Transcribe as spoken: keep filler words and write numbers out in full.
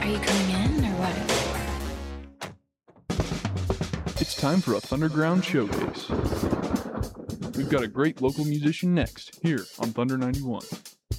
Are you coming in or what? It's time for a Thunderground showcase. We've got a great local musician next, here on Thunder ninety-one.